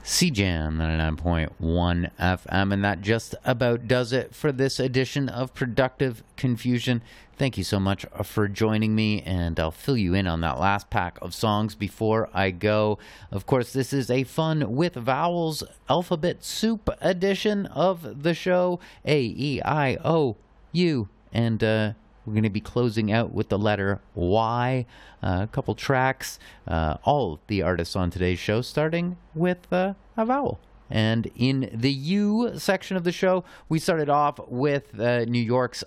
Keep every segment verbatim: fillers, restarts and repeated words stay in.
C Jam ninety-nine point one F M, and that just about does it for this edition of Productive Confusion. Thank you so much for joining me, and I'll fill you in on that last pack of songs before I go. Of course, this is a fun with vowels alphabet soup edition of the show. A, E, I, O, U, and uh, we're going to be closing out with the letter Y. Uh, a couple tracks, uh, all the artists on today's show, starting with uh, a vowel. And in the U section of the show, we started off with uh, New York's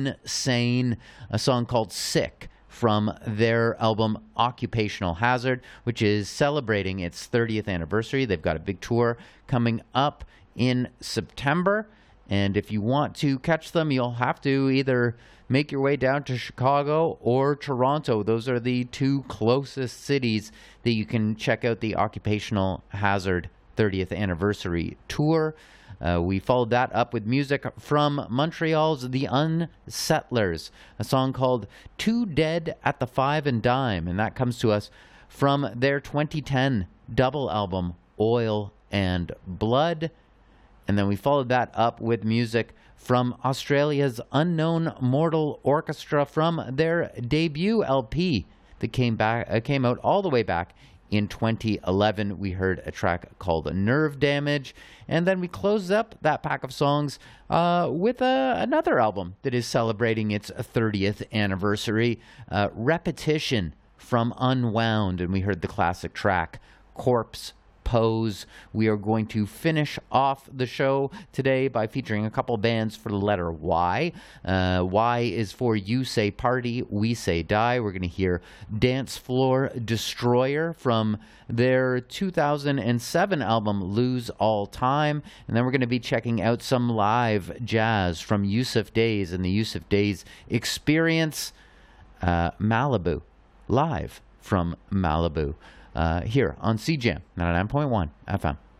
Unsane, a song called Sick from their album Occupational Hazard, which is celebrating its thirtieth anniversary. They've got a big tour coming up in September. And if you want to catch them, you'll have to either make your way down to Chicago or Toronto. Those are the two closest cities that you can check out the Occupational Hazard thirtieth Anniversary Tour. Uh, we followed that up with music from Montreal's The Unsettlers, a song called Two Dead at the Five and Dime, and that comes to us from their twenty ten double album, Oil and Blood. And then we followed that up with music from Australia's Unknown Mortal Orchestra from their debut L P that came back uh, came out all the way back in twenty eleven. We heard a track called Nerve Damage, and then we closed up that pack of songs uh, with uh, another album that is celebrating its thirtieth anniversary, uh, Repetition from Unwound, and we heard the classic track Corpse Pose. We are going to finish off the show today by featuring a couple bands for the letter Y. Uh, y is for You Say Party, We Say Die. We're going to hear Dance Floor Destroyer from their two thousand seven album Lose All Time. And then we're going to be checking out some live jazz from Yusuf Days and the Yusuf Days Experience, uh, Malibu, live from Malibu. Uh, here on C Jam ninety-nine point one F M.